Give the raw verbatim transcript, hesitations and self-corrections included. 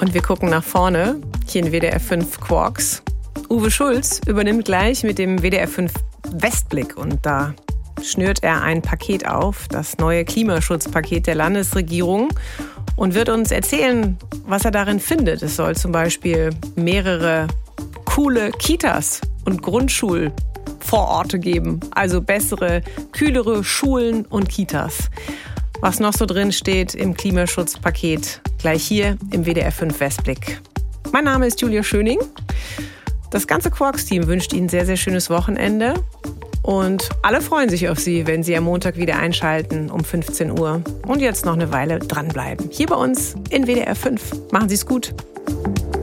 Und wir gucken nach vorne, hier in W D R fünf Quarks. Uwe Schulz übernimmt gleich mit dem W D R fünf Westblick und da schnürt er ein Paket auf, das neue Klimaschutzpaket der Landesregierung, und wird uns erzählen, was er darin findet. Es soll zum Beispiel mehrere coole Kitas und Grundschulvororte geben, also bessere, kühlere Schulen und Kitas. Was noch so drin steht im Klimaschutzpaket, gleich hier im W D R fünf Westblick. Mein Name ist Julia Schöning. Das ganze Quarks-Team wünscht Ihnen sehr, sehr schönes Wochenende. Und alle freuen sich auf Sie, wenn Sie am Montag wieder einschalten um fünfzehn Uhr. Und jetzt noch eine Weile dranbleiben. Hier bei uns in W D R fünf. Machen Sie es gut.